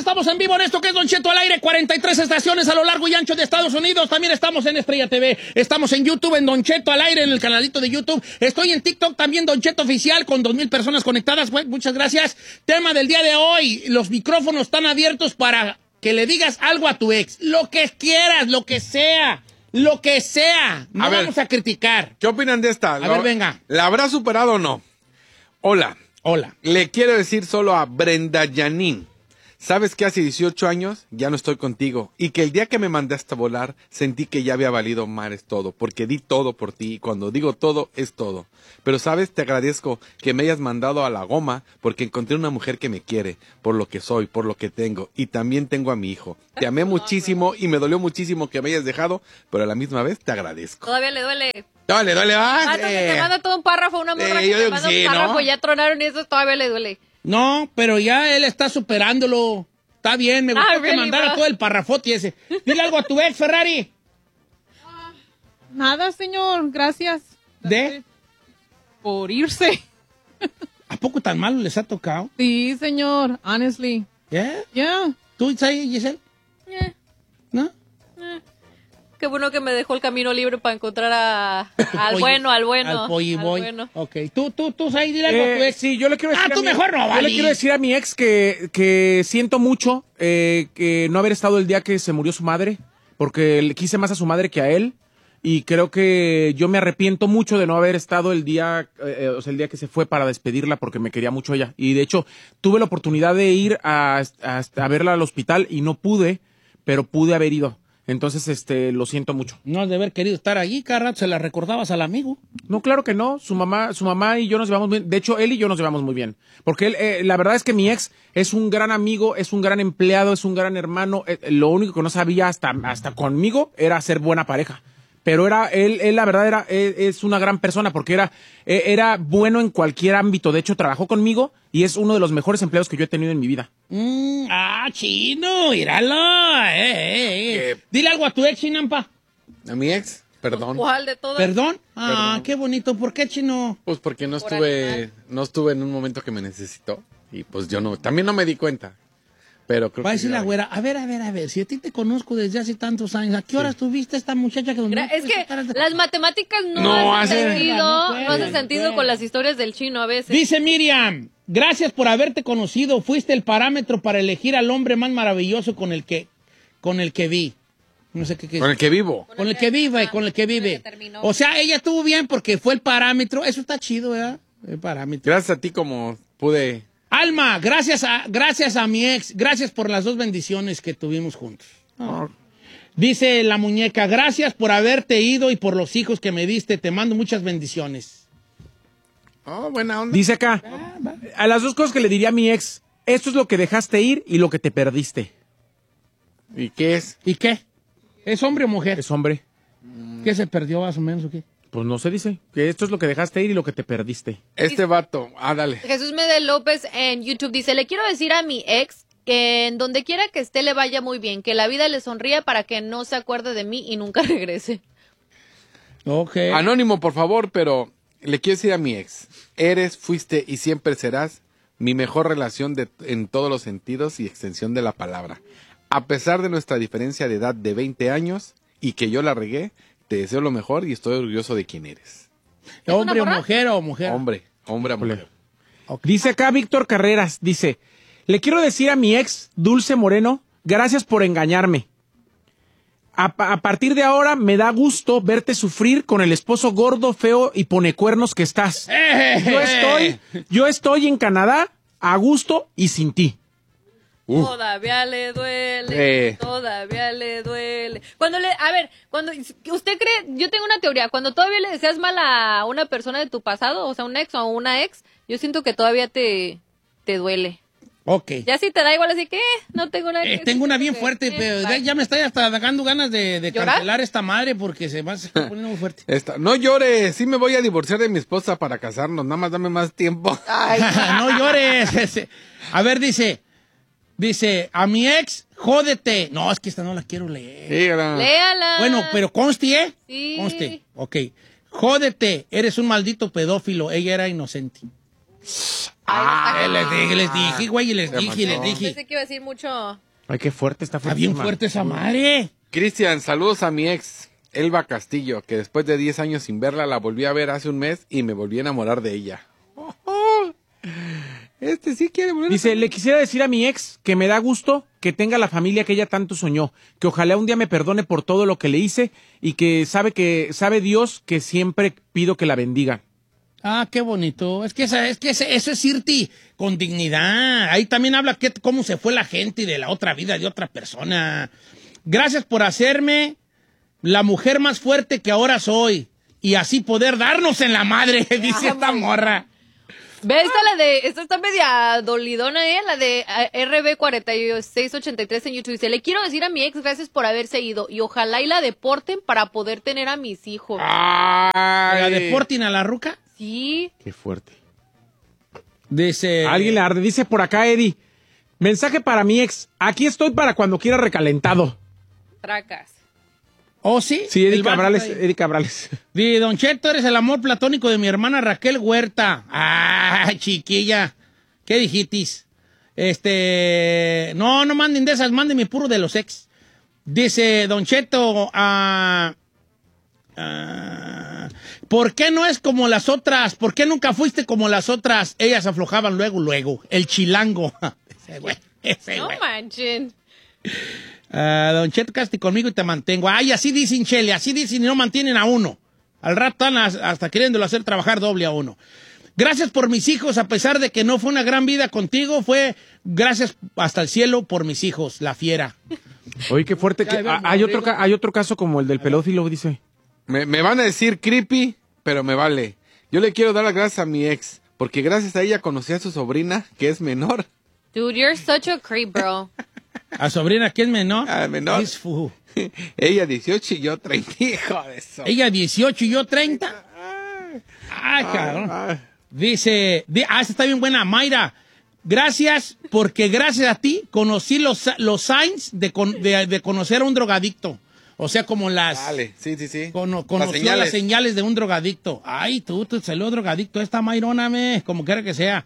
estamos en vivo en esto que es Don Cheto al aire, 43 estaciones a lo largo y ancho de Estados Unidos. También estamos en Estrella TV, estamos en YouTube, en Don Cheto al aire, en el canalito de YouTube. Estoy en TikTok también, Don Cheto Oficial, con 2,000 personas conectadas. Bueno, muchas gracias. Tema del día de hoy, los micrófonos están abiertos para que le digas algo a tu ex. Lo que quieras, lo que sea. Lo que sea. No vamos a criticar. ¿Qué opinan de esta? A ver, venga. ¿La habrá superado o no? Hola. Le quiero decir solo a Brenda Janine. ¿Sabes que hace 18 años ya no estoy contigo? Y que el día que me mandaste a volar, sentí que ya había valido mares todo, porque di todo por ti, y cuando digo todo, es todo. Pero, ¿sabes? Te agradezco que me hayas mandado a la goma, porque encontré una mujer que me quiere, por lo que soy, por lo que tengo, y también tengo a mi hijo. Te amé muchísimo, y me dolió muchísimo que me hayas dejado, pero a la misma vez te agradezco. Todavía le duele. Duele, Ah, te manda todo un párrafo, una morra que te manda un párrafo, ya tronaron y eso todavía le duele. No, pero ya él está superándolo. Está bien, me gustó que mandara todo el parrafote ese. Dile algo a tu ex, Ferrari. Nada, señor, gracias. ¿De? Por irse. ¿A poco tan malo les ha tocado? Sí, señor, honestly. ¿Yeah? Yeah. ¿Tú, Giselle? ¿No? Qué bueno que me dejó el camino libre para encontrar al bueno. Al polly boy. Bueno. Ok. ¿Tú, Sai, dile algo a tu ex? Sí, yo le quiero decir tú mejor no, Yo vale. le quiero decir a mi ex que siento mucho que no haber estado el día que se murió su madre, porque le quise más a su madre que a él, y creo que yo me arrepiento mucho de no haber estado el día que se fue para despedirla, porque me quería mucho ella. Y de hecho, tuve la oportunidad de ir a verla al hospital y no pude, pero pude haber ido. Entonces, lo siento mucho. No has de haber querido estar allí, cada rato se la recordabas al amigo. No, claro que no. Su mamá y yo nos llevamos bien. De hecho, él y yo nos llevamos muy bien. Porque él, la verdad es que mi ex es un gran amigo, es un gran empleado, es un gran hermano. Lo único que no sabía hasta conmigo era ser buena pareja. Pero él la verdad es una gran persona porque era bueno en cualquier ámbito. De hecho, trabajó conmigo y es uno de los mejores empleados que yo he tenido en mi vida. Chino, míralo. Dile algo a tu ex, Chinampa. ¿A mi ex? Perdón. ¿Cuál de todas? ¿Perdón? Perdón. Qué bonito. ¿Por qué, Chino? Pues porque no estuve en un momento que me necesitó. Y pues también no me di cuenta. Pero creo Va a que decir la güera, a ver, si a ti te conozco desde hace tantos años, ¿a qué horas tuviste esta muchacha que... Es que las matemáticas no hacen sentido con las historias del chino a veces. Dice Miriam, gracias por haberte conocido, fuiste el parámetro para elegir al hombre más maravilloso con el que vi. No sé qué. Con el que vivo. Con el que vive. O sea, ella estuvo bien porque fue el parámetro. Eso está chido, ¿verdad? El parámetro. Gracias a ti como pude... Alma, gracias a mi ex, gracias por las 2 bendiciones que tuvimos juntos. Dice la muñeca, gracias por haberte ido y por los hijos que me diste, te mando muchas bendiciones. Buena onda. Dice acá, a las 2 cosas que le diría a mi ex, esto es lo que dejaste ir y lo que te perdiste. ¿Y qué es? ¿Y qué? ¿Es hombre o mujer? Es hombre. ¿Qué se perdió más o menos o qué? Pues no se dice, que esto es lo que dejaste ir y lo que te perdiste. Este vato, dale. Jesús Medel López en YouTube dice, le quiero decir a mi ex que en donde quiera que esté le vaya muy bien, que la vida le sonría para que no se acuerde de mí y nunca regrese. Ok. Anónimo, por favor, pero le quiero decir a mi ex, fuiste y siempre serás mi mejor relación en todos los sentidos y extensión de la palabra. A pesar de nuestra diferencia de edad de 20 años y que yo la regué, te deseo lo mejor y estoy orgulloso de quién eres. ¿Hombre o mujer o mujer? Hombre a mujer. Okay. Dice acá Víctor Carreras, dice, le quiero decir a mi ex, Dulce Moreno, gracias por engañarme. A partir de ahora me da gusto verte sufrir con el esposo gordo, feo y ponecuernos que estás. Yo estoy en Canadá a gusto y sin ti. Todavía le duele, todavía le duele. Cuando usted cree, yo tengo una teoría, cuando todavía le deseas mal a una persona de tu pasado, o sea, un ex o una ex, yo siento que todavía te duele. Ok. Ya si te da igual, así que no tengo una... tengo una bien fuerte, pero ya me está hasta dando ganas de cancelar esta madre porque se va poniendo muy fuerte. No llores, sí me voy a divorciar de mi esposa para casarnos, nada más dame más tiempo. Ay, no llores. A ver, dice, a mi ex, jódete. No, es que esta no la quiero leer. Léala. Bueno, pero conste, ¿eh? Sí. Conste, ok. Jódete, eres un maldito pedófilo, ella era inocente. Les dije, güey, les dije. Pensé que iba a decir mucho. Ay, qué fuerte, Está bien fuerte esa madre. Cristian, saludos a mi ex, Elba Castillo, que después de 10 años sin verla, la volví a ver hace un mes y me volví a enamorar de ella. Este sí quiere volver. Dice, le quisiera decir a mi ex que me da gusto que tenga la familia que ella tanto soñó, que ojalá un día me perdone por todo lo que le hice y que sabe Dios que siempre pido que la bendiga. Ah, qué bonito. Es que eso es irte con dignidad. Ahí también habla cómo se fue la gente de la otra vida de otra persona. Gracias por hacerme la mujer más fuerte que ahora soy y así poder darnos en la madre, dice esta morra. Ve, esta está media dolidona, la de RB4683 en YouTube. Dice, le quiero decir a mi ex gracias por haberse ido y ojalá y la deporten para poder tener a mis hijos. ¿La deporten a la ruca? Sí. Qué fuerte. Dice... Alguien le arde. Dice por acá, Eddie, mensaje para mi ex, aquí estoy para cuando quiera recalentado. Tracas. ¿Oh, sí? Sí, Eddie Cabrales. Di, Don Cheto, eres el amor platónico de mi hermana Raquel Huerta. Ah, chiquilla. ¿Qué dijitis? No manden de esas, mándenme puro de los ex. Dice Don Cheto, ¿por qué no es como las otras? ¿Por qué nunca fuiste como las otras? Ellas aflojaban luego. El chilango. Ese güey. No manchen. Don Cheto, cásate conmigo y te mantengo. Ay, así dicen, Chele, así dicen y no mantienen a uno. Al rato están hasta queriéndolo hacer trabajar doble a uno. Gracias por mis hijos, a pesar de que no fue una gran vida contigo, fue gracias hasta el cielo por mis hijos, la fiera. Oye, qué fuerte. Hay otro caso como el del pedófilo, dice. Me van a decir creepy, pero me vale. Yo le quiero dar las gracias a mi ex, porque gracias a ella conocí a su sobrina, que es menor. Dude, you're such a creep, bro. ¿A sobrina quién es menor? Menor. Ella 18 y yo 30, hijo de eso. Ella 18 y yo 30. Ay, cabrón. Dice, esta está bien buena, Mayra. Gracias, porque gracias a ti conocí los signs de conocer a un drogadicto. O sea, como las... Vale, sí. Conoció las señales de un drogadicto. Ay, tú salió drogadicto esta Mayrona, como quiera que sea.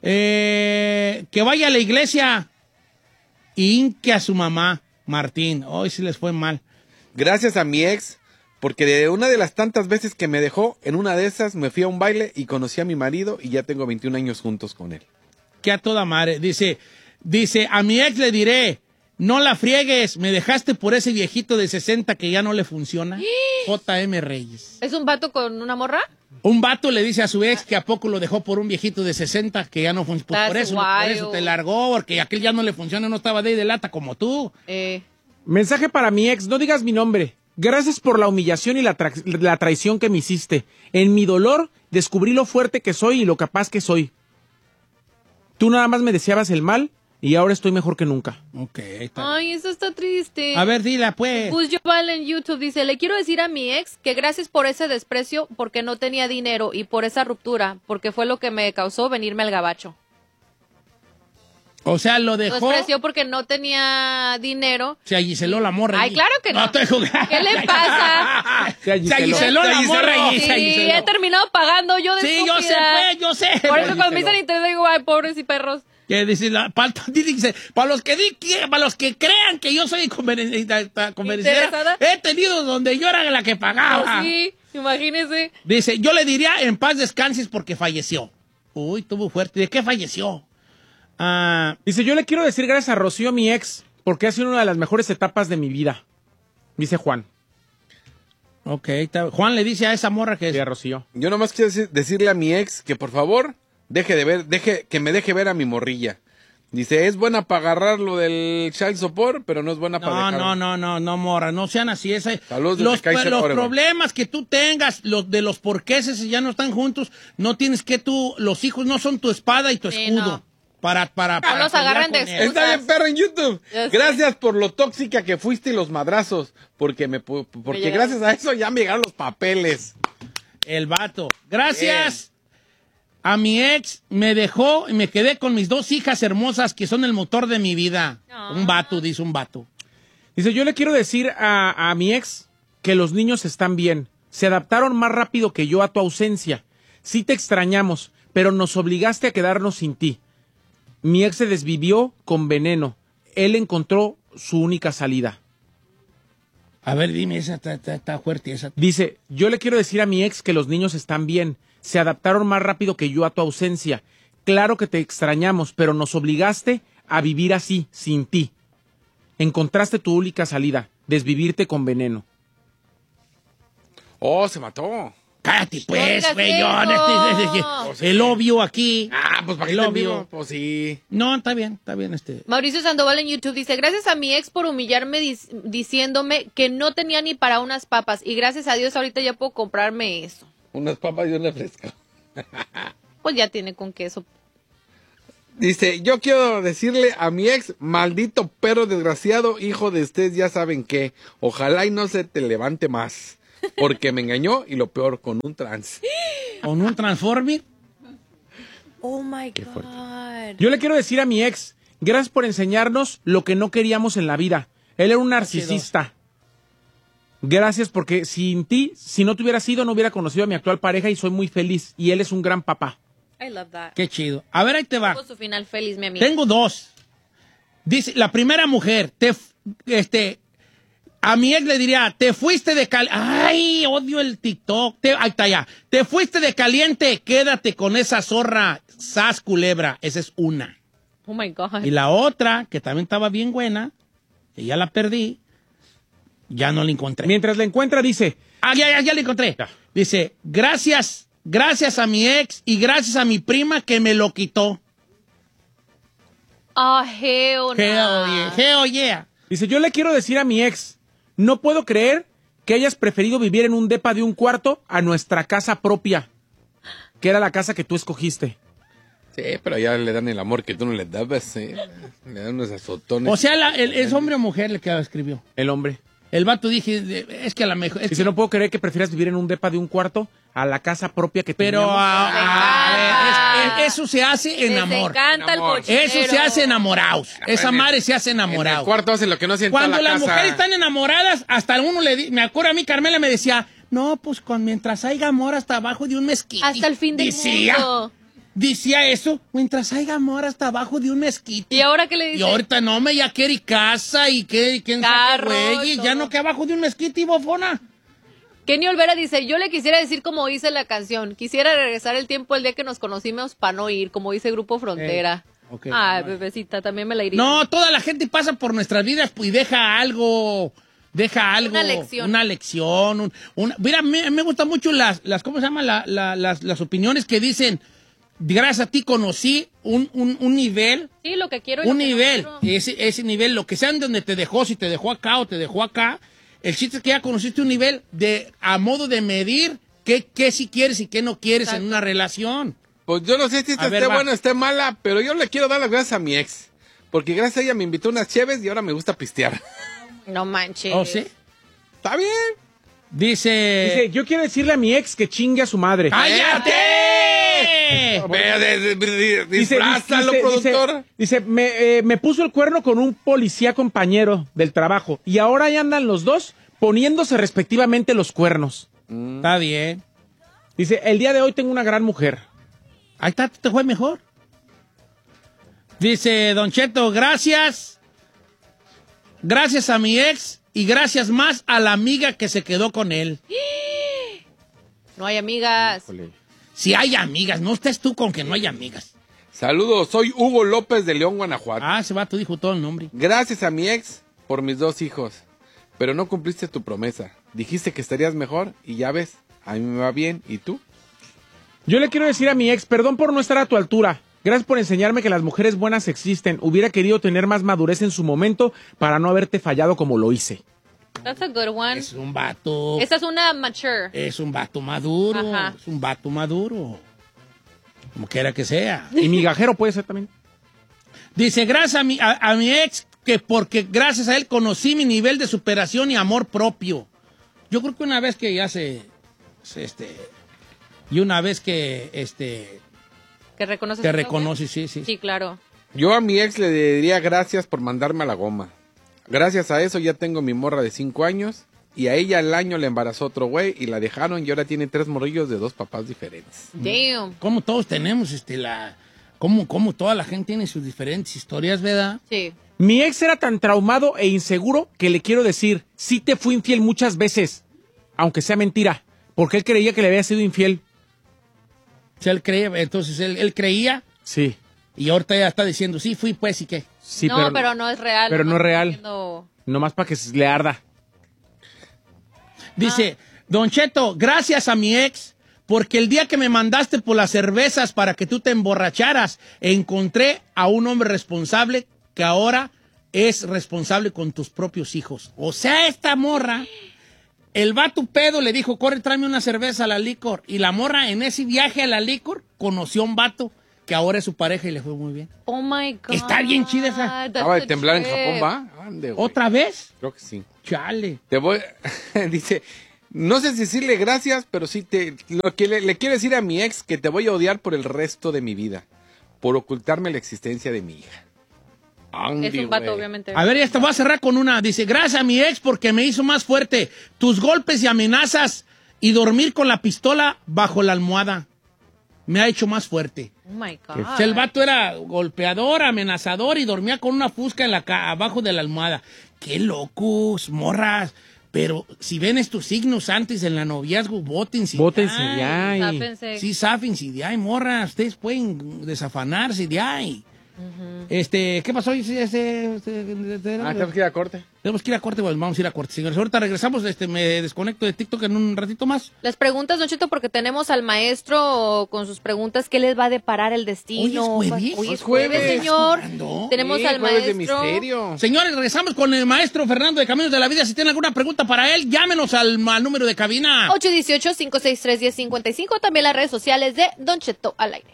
Que vaya a la iglesia y hinque a su mamá, Martín. Hoy sí les fue mal. Gracias a mi ex, porque de una de las tantas veces que me dejó, en una de esas me fui a un baile y conocí a mi marido y ya tengo 21 años juntos con él. Que a toda madre. Dice, a mi ex le diré, no la friegues, me dejaste por ese viejito de 60 que ya no le funciona. J.M. Reyes. ¿Es un vato con una morra? Un vato le dice a su ex que a poco lo dejó por un viejito de 60 que ya no funciona. Por eso te largó, porque aquel ya no le funciona, no estaba de ahí de lata como tú. Mensaje para mi ex, no digas mi nombre. Gracias por la humillación y la traición que me hiciste. En mi dolor descubrí lo fuerte que soy y lo capaz que soy. Tú nada más me deseabas el mal y ahora estoy mejor que nunca. Ok. Ay, eso está triste. A ver, dila, pues. Pues Joval en YouTube dice, le quiero decir a mi ex que gracias por ese desprecio porque no tenía dinero y por esa ruptura, porque fue lo que me causó venirme al gabacho. O sea, lo dejó. Lo despreció porque no tenía dinero. Se agiseló la morra. Ay, claro que no. No estoy jugando. ¿Qué le pasa? Se agiseló la morra. Sí, he terminado pagando yo de sí, estúpida. yo sé. Por eso cuando me dicen internet digo, ay, pobres y perros. Que dice, para los que crean que yo soy convenenciera, he tenido donde yo era la que pagaba. Oh, sí, imagínese. Dice, yo le diría en paz descanses porque falleció. Uy, tuvo fuerte. ¿De qué falleció? Dice, yo le quiero decir gracias a Rocío, mi ex, porque ha sido una de las mejores etapas de mi vida. Dice Juan. Ok, Juan le dice a esa morra que... Sí, a Rocío. Yo nomás quiero decirle a mi ex que por favor que me deje ver a mi morrilla. Dice, es buena para agarrar lo del child support, pero no es buena para dejar. No, morra, no sean así. Saludos los problemas que tú tengas, de los porqueses ya no están juntos, no tienes que los hijos no son tu espada y tu escudo. No. Para los agarran de excusas. Está bien, perro, en YouTube. Gracias por lo tóxica que fuiste y los madrazos, porque gracias a eso ya me llegaron los papeles. El vato. Gracias. A mi ex me dejó y me quedé con mis 2 hijas hermosas que son el motor de mi vida. Un vato, dice un vato. Dice, yo le quiero decir a mi ex que los niños están bien. Se adaptaron más rápido que yo a tu ausencia. Sí te extrañamos, pero nos obligaste a quedarnos sin ti. Mi ex se desvivió con veneno. Él encontró su única salida. A ver, dime, esa está fuerte. Esa. Dice, yo le quiero decir a mi ex que los niños están bien. Se adaptaron más rápido que yo a tu ausencia. Claro que te extrañamos, pero nos obligaste a vivir así, sin ti. Encontraste tu única salida, desvivirte con veneno. Oh, se mató. Cállate, pues, No güey. digas eso. El obvio aquí. Pues para qué El te obvio. vivo? Pues sí. No, está bien. Mauricio Sandoval en YouTube dice, gracias a mi ex por humillarme diciéndome que no tenía ni para unas papas y gracias a Dios ahorita ya puedo comprarme eso. Unas papas y un refresco. Pues ya tiene con queso. Dice, yo quiero decirle a mi ex, maldito perro desgraciado, hijo de ustedes ya saben qué. Ojalá y no se te levante más. Porque me engañó y lo peor, con un trans. ¿Con un Transformer? Oh my God. Yo le quiero decir a mi ex, gracias por enseñarnos lo que no queríamos en la vida. Él era un narcisista. Gracias porque sin ti, si no te hubiera sido, no hubiera conocido a mi actual pareja y soy muy feliz. Y él es un gran papá. I love that. Qué chido. A ver, ahí te va. Tuvo su final feliz, mi amigo. Tengo dos. Dice, la primera mujer, a mi ex le diría, te fuiste de caliente. Ay, odio el TikTok. Ahí está ya. Te fuiste de caliente, quédate con esa zorra, sas culebra. Esa es una. Oh my God. Y la otra, que también estaba bien buena, que ya la perdí, ya no la encontré. Mientras la encuentra, dice... Ya la encontré. Dice, gracias a mi ex y gracias a mi prima que me lo quitó. Oh, hell no. Hell yeah. Dice, yo le quiero decir a mi ex, no puedo creer que hayas preferido vivir en un depa de un cuarto a nuestra casa propia, que era la casa que tú escogiste. Sí, pero ya le dan el amor que tú no le dabas, ¿eh? Le dan unos azotones. O sea, ¿es hombre o mujer el que la escribió? El hombre. El vato dije, es que a la mejor... Dice, no puedo creer que prefieras vivir en un depa de un cuarto a la casa propia que Pero teníamos. eso se hace en Les amor. encanta el cochinero. Eso se hace enamorados. Esa madre se hace En el enamorado. cuarto hacen lo que no hacen en toda Cuando la las casa. mujeres están enamoradas, hasta uno me acuerdo a mí, Carmela me decía, no, pues mientras haya amor hasta abajo de un mezquite. Hasta el fin del mundo. Decía eso, mientras haya amor hasta abajo de un mezquite. ¿Y ahora qué le Y dice? ahorita no, me ya quiere casa y quién sabe Carro qué, y güey, todo. ya no que abajo de un mezquite y bofona. Kenny Olvera dice, yo le quisiera decir como dice la canción, quisiera regresar el tiempo el día que nos conocimos para no ir, como dice Grupo Frontera. Ok. Ay, bebecita, también me la iría. No, toda la gente pasa por nuestras vidas y deja algo. Una lección. Mira, a mí me gustan mucho las ¿cómo se llama? Las opiniones que dicen, gracias a ti conocí un nivel. Sí, lo que quiero. Un nivel. Ese nivel, lo que sea donde te dejó, si te dejó acá o te dejó acá. El chiste es que ya conociste un nivel a modo de medir qué sí quieres y qué no quieres. Exacto. En una relación. Pues yo no sé si esté buena o esté mala, pero yo le quiero dar las gracias a mi ex. Porque gracias a ella me invitó unas cheves y ahora me gusta pistear. No manches. ¿Oh, sí? Está bien. Dice, yo quiero decirle a mi ex que chingue a su madre. ¡Cállate! Disfrázalo, productor. Dice, me puso el cuerno con un policía compañero del trabajo y ahora ahí andan los dos poniéndose respectivamente los cuernos. Está bien. Dice, el día de hoy tengo una gran mujer. Ahí está, te fue mejor. Dice, Don Cheto, gracias a mi ex y gracias más a la amiga que se quedó con él. No hay amigas. Híjole. Si hay amigas, no estés tú con que no hay amigas. Saludos, soy Hugo López de León, Guanajuato. Ese vato dijo todo el nombre. Gracias a mi ex por mis 2 hijos, pero no cumpliste tu promesa. Dijiste que estarías mejor y ya ves, a mí me va bien, ¿y tú? Yo le quiero decir a mi ex, perdón por no estar a tu altura. Gracias por enseñarme que las mujeres buenas existen. Hubiera querido tener más madurez en su momento para no haberte fallado como lo hice. That's a good one. Es un vato. Esa es una mature. Es un vato maduro. Ajá. Es un vato maduro. Como quiera que sea. Y migajero puede ser también. Dice, gracias a mi ex, que porque gracias a él conocí mi nivel de superación y amor propio. Yo creo que una vez que ya y una vez que Que reconoces. te reconoce, sí. Sí, claro. Yo a mi ex le diría gracias por mandarme a la goma. Gracias a eso ya tengo mi morra de 5 años y a ella al año le embarazó otro güey y la dejaron y ahora tiene 3 morrillos de 2 papás diferentes. Damn. Como todos tenemos, como toda la gente tiene sus diferentes historias, ¿verdad? Sí. Mi ex era tan traumado e inseguro que le quiero decir, sí te fui infiel muchas veces, aunque sea mentira, porque él creía que le había sido infiel. O sea, él creía, entonces él creía. Sí. Y ahorita ya está diciendo, sí, fui pues, ¿y qué? Sí, No, pero no es real. Pero no es real. Diciendo... Nomás para que le arda. Dice, Don Cheto, gracias a mi ex, porque el día que me mandaste por las cervezas para que tú te emborracharas, encontré a un hombre responsable que ahora es responsable con tus propios hijos. O sea, esta morra, el vato pedo le dijo, corre, tráeme una cerveza a la licor. Y la morra en ese viaje a la licor conoció a un vato que ahora es su pareja y le fue muy bien. Oh my God. Está bien chida esa. Acaba de temblar en Japón, ¿va? Ande, güey. ¿Otra vez? Creo que sí. Chale. Te voy, dice, no sé si decirle gracias, pero sí lo que le quiero decir a mi ex que te voy a odiar por el resto de mi vida, por ocultarme la existencia de mi hija. Andy, Es un vato, güey. obviamente. A ver, ya te voy a cerrar con una. Dice, gracias a mi ex porque me hizo más fuerte. Tus golpes y amenazas y dormir con la pistola bajo la almohada me ha hecho más fuerte. Oh my God. O sea, el vato era golpeador, amenazador y dormía con una fusca en abajo de la almohada. ¡Qué locos, morras! Pero si ven estos signos antes en la noviazgo, vótense. Bótense ya. Zápense. Sí, záfense de ahí, morras. Ustedes pueden desafanarse de ahí. ¿Qué pasó? Tenemos que ir a corte. Tenemos que ir a corte, pues vamos a ir a corte, señores. Ahorita regresamos, me desconecto de TikTok en un ratito más. Las preguntas, Don Cheto, porque tenemos al maestro con sus preguntas, ¿qué les va a deparar el destino? Hoy es jueves. Hoy es jueves, señor. ¿Cuándo? Tenemos Sí, al jueves de maestro. misterio. Señores, regresamos con el maestro Fernando de Caminos de la Vida. Si tienen alguna pregunta para él, llámenos al número de cabina. 818-563-1055, también las redes sociales de Don Cheto al aire.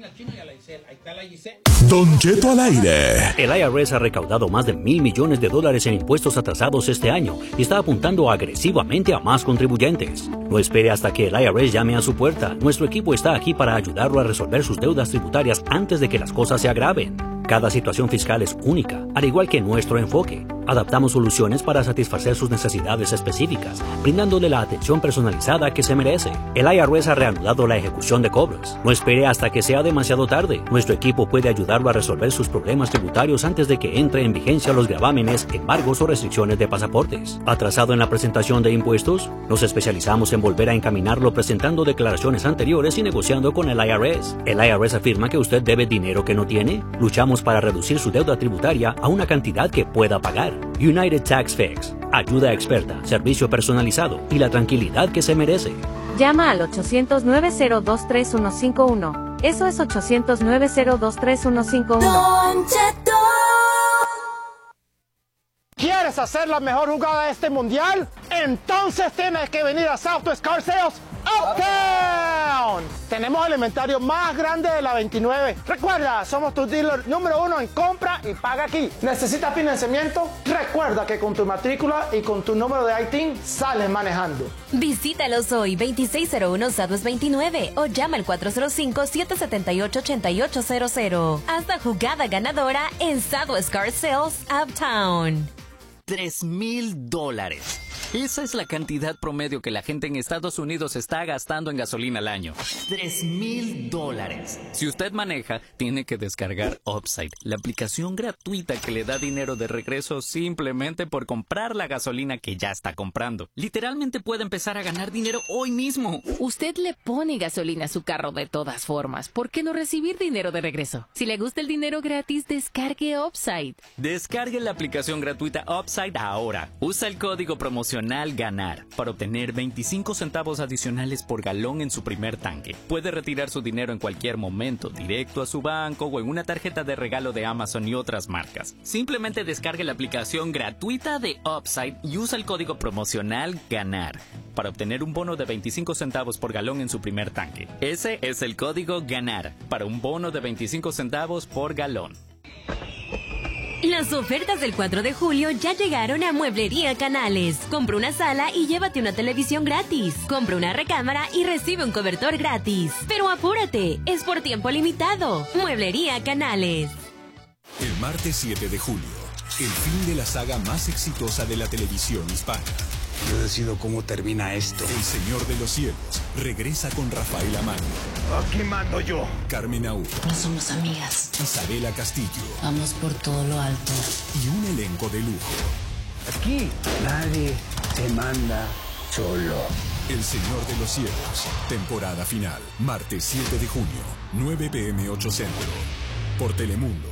Don Cheto al aire. El IRS ha recaudado más de $1,000 millones en impuestos atrasados este año y está apuntando agresivamente a más contribuyentes. No espere hasta que el IRS llame a su puerta. Nuestro equipo está aquí para ayudarlo a resolver sus deudas tributarias antes de que las cosas se agraven. Cada situación fiscal es única, al igual que nuestro enfoque. Adaptamos soluciones para satisfacer sus necesidades específicas, brindándole la atención personalizada que se merece. El IRS ha reanudado la ejecución de cobros. No espere hasta que sea demasiado tarde. Nuestro equipo puede ayudarlo a resolver sus problemas tributarios antes de que entre en vigencia los gravámenes, embargos o restricciones de pasaportes. ¿Atrasado en la presentación de impuestos? Nos especializamos en volver a encaminarlo presentando declaraciones anteriores y negociando con el IRS. ¿El IRS afirma que usted debe dinero que no tiene? Luchamos para reducir su deuda tributaria a una cantidad que pueda pagar. United Tax Fix. Ayuda experta, servicio personalizado y la tranquilidad que se merece. Llama al 800-902-3151. Eso es 800-902-3151. Don Cheto. ¿Quieres hacer la mejor jugada de este mundial? Entonces tienes que venir a Southwest Car Sales Uptown. Tenemos el inventario más grande de la 29. Recuerda, somos tu dealer número 1 en compra y paga aquí. ¿Necesitas financiamiento? Recuerda que con tu matrícula y con tu número de ITIN sales manejando. Visítalos hoy, 2601 Southwest 29 o llama al 405-778-8800. Haz la jugada ganadora en Southwest Car Sales Uptown. $3,000. Esa es la cantidad promedio que la gente en Estados Unidos está gastando en gasolina al año. $3,000. Si usted maneja, tiene que descargar Upside, la aplicación gratuita que le da dinero de regreso simplemente por comprar la gasolina que ya está comprando. Literalmente puede empezar a ganar dinero hoy mismo. Usted le pone gasolina a su carro de todas formas. ¿Por qué no recibir dinero de regreso? Si le gusta el dinero gratis, descargue Upside. Descargue la aplicación gratuita Upside ahora. Usa el código promocional GANAR para obtener 25 centavos adicionales por galón en su primer tanque. Puede retirar su dinero en cualquier momento, directo a su banco o en una tarjeta de regalo de Amazon y otras marcas. Simplemente descargue la aplicación gratuita de Upside y usa el código promocional GANAR para obtener un bono de 25 centavos por galón en su primer tanque. Ese es el código GANAR para un bono de 25 centavos por galón. Las ofertas del 4 de julio ya llegaron a Mueblería Canales. Compra una sala y llévate una televisión gratis. Compra una recámara y recibe un cobertor gratis. Pero apúrate, es por tiempo limitado. Mueblería Canales. El martes 7 de julio, el fin de la saga más exitosa de la televisión hispana. Yo decido cómo termina esto. El Señor de los Cielos regresa con Rafael Amado. Aquí mando yo. Carmen Aú. No somos amigas. Isabela Castillo. Vamos por todo lo alto. Y un elenco de lujo. Aquí nadie se manda solo. El Señor de los Cielos. Temporada final. Martes 7 de junio. 9 p.m. 8 Centro. Por Telemundo.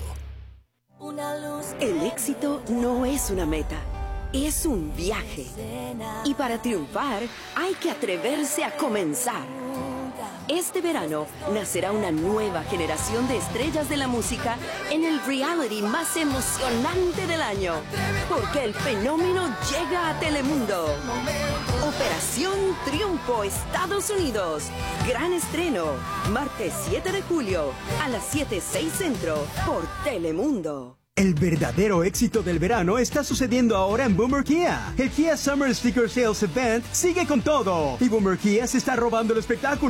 El éxito no es una meta, es un viaje. Y para triunfar hay que atreverse a comenzar. Este verano nacerá una nueva generación de estrellas de la música en el reality más emocionante del año. Porque el fenómeno llega a Telemundo. Operación Triunfo, Estados Unidos. Gran estreno, martes 7 de julio a las 7:06 Centro por Telemundo. El verdadero éxito del verano está sucediendo ahora en Boomer Kia. El Kia Summer Sticker Sales Event sigue con todo. Y Boomer Kia se está robando el espectáculo.